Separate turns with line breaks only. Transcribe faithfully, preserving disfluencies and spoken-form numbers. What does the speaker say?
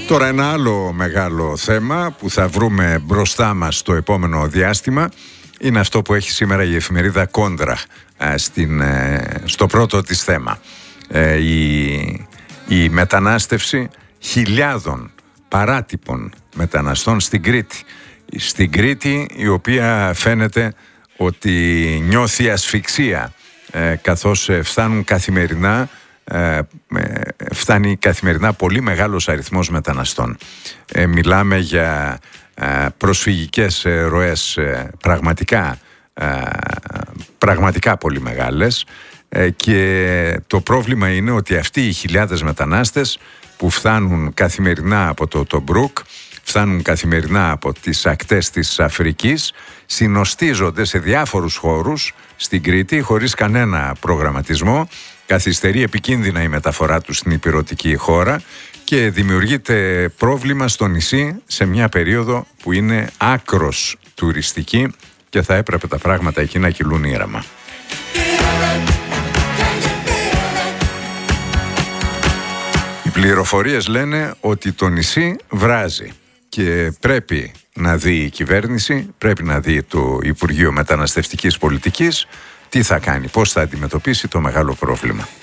Τώρα ένα άλλο μεγάλο θέμα που θα βρούμε μπροστά μας το επόμενο διάστημα είναι αυτό που έχει σήμερα η εφημερίδα Κόντρα στην, στο πρώτο της θέμα. Η, η μετανάστευση χιλιάδων παράτυπων μεταναστών στην Κρήτη. Στην Κρήτη, η οποία φαίνεται ότι νιώθει ασφυξία καθώς φτάνουν καθημερινά φτάνει καθημερινά πολύ μεγάλος αριθμός μεταναστών. Ε, μιλάμε για ε, προσφυγικές ε, ροές ε, πραγματικά, ε, πραγματικά πολύ μεγάλες ε, και το πρόβλημα είναι ότι αυτοί οι χιλιάδες μετανάστες που φτάνουν καθημερινά από το Τομπρούκ, φτάνουν καθημερινά από τις ακτές της Αφρικής, συνοστίζονται σε διάφορους χώρους στην Κρήτη χωρίς κανένα προγραμματισμό. Καθυστερεί επικίνδυνα η μεταφορά του στην ηπειρωτική χώρα και δημιουργείται πρόβλημα στο νησί σε μια περίοδο που είναι άκρος τουριστική και θα έπρεπε τα πράγματα εκεί να κυλούν ήρεμα. Οι πληροφορίες λένε ότι το νησί βράζει και πρέπει να δει η κυβέρνηση, πρέπει να δει το Υπουργείο Μεταναστευτικής Πολιτικής τι θα κάνει, πώς θα αντιμετωπίσει το μεγάλο πρόβλημα.